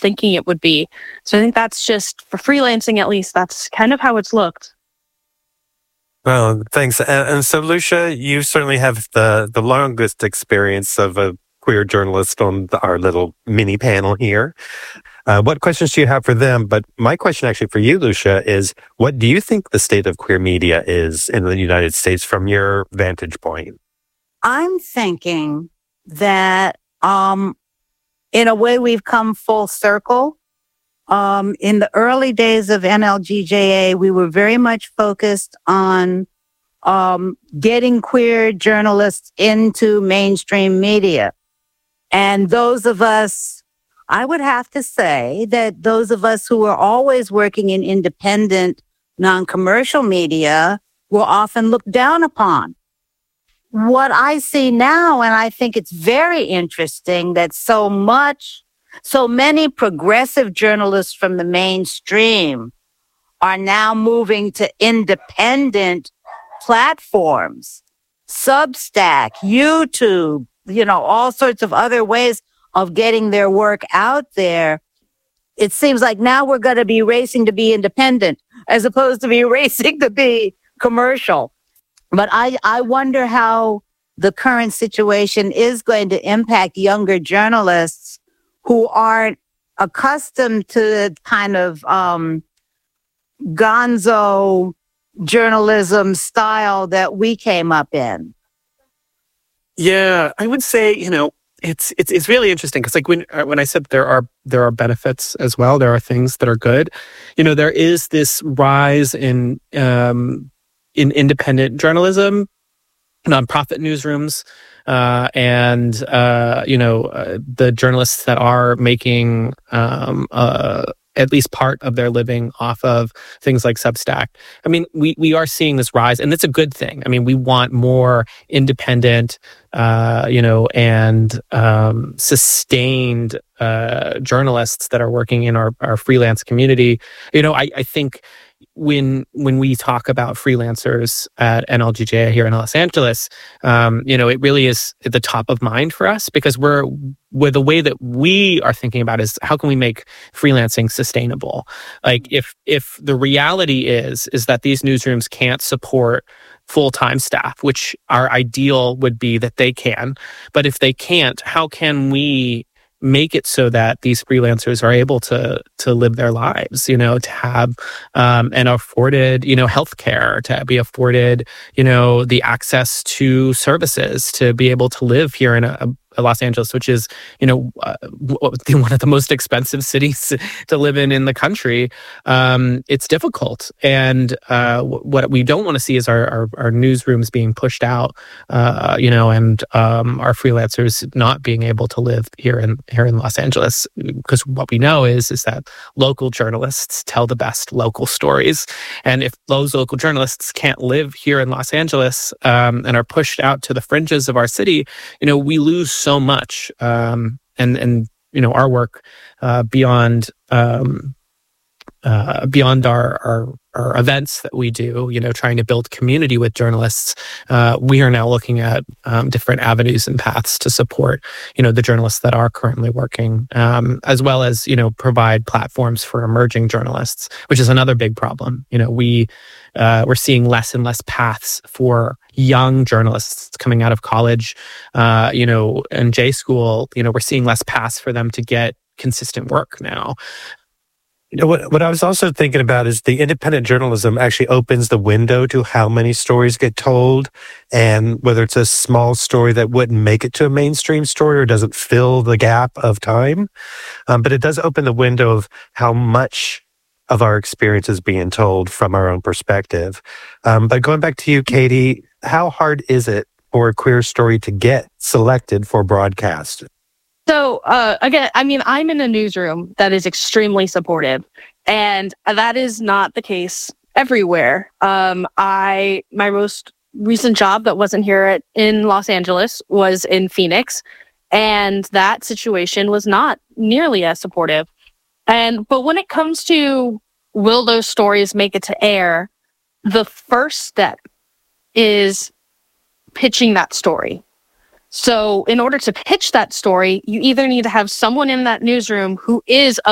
thinking it would be. So I think that's just, for freelancing at least, that's kind of how it's looked. Well, thanks. And so, Lucia, you certainly have the longest experience of a queer journalist on our little mini panel here. What questions do you have for them? But my question actually for you, Lucia, is what do you think the state of queer media is in the United States from your vantage point? I'm thinking that in a way we've come full circle. In the early days of NLGJA, we were very much focused on getting queer journalists into mainstream media. And those of us, I would have to say that those of us who were always working in independent, non-commercial media were often looked down upon. What I see now, and I think it's very interesting that so many progressive journalists from the mainstream are now moving to independent platforms, Substack, YouTube, all sorts of other ways of getting their work out there. It seems like now we're going to be racing to be independent as opposed to be racing to be commercial. But I wonder how the current situation is going to impact younger journalists who aren't accustomed to the kind of gonzo journalism style that we came up in. Yeah, I would say, it's really interesting because like when I said there are benefits as well, there are things that are good. There is this rise in independent journalism, nonprofit newsrooms, and the journalists that are making at least part of their living off of things like Substack. I mean, we are seeing this rise, and it's a good thing. I mean, we want more independent, and sustained journalists that are working in our freelance community. I think when we talk about freelancers at NLGJ here in Los Angeles, it really is at the top of mind for us because we're the way that we are thinking about is how can we make freelancing sustainable? Like if the reality is that these newsrooms can't support full-time staff, which our ideal would be that they can, but if they can't, how can we make it so that these freelancers are able to live their lives, to have and afforded, healthcare, to be afforded, the access to services, to be able to live here in Los Angeles, which is, one of the most expensive cities to live in the country. It's difficult. And what we don't want to see is our newsrooms being pushed out, and our freelancers not being able to live here in Los Angeles. Because what we know is that local journalists tell the best local stories. And if those local journalists can't live here in Los Angeles and are pushed out to the fringes of our city, we lose so much, and our work beyond our events that we do, trying to build community with journalists. We are now looking at different avenues and paths to support, the journalists that are currently working, as well as, provide platforms for emerging journalists, which is another big problem. We're seeing less and less paths for young journalists coming out of college, and J school. We're seeing less paths for them to get consistent work now. What I was also thinking about is the independent journalism actually opens the window to how many stories get told, and whether it's a small story that wouldn't make it to a mainstream story or doesn't fill the gap of time. But it does open the window of how much of our experience is being told from our own perspective. But going back to you, Katie, how hard is it for a queer story to get selected for broadcast? So, again, I mean, I'm in a newsroom that is extremely supportive, and that is not the case everywhere. My most recent job that wasn't here in Los Angeles was in Phoenix, and that situation was not nearly as supportive. But when it comes to will those stories make it to air, the first step is pitching that story. So in order to pitch that story, you either need to have someone in that newsroom who is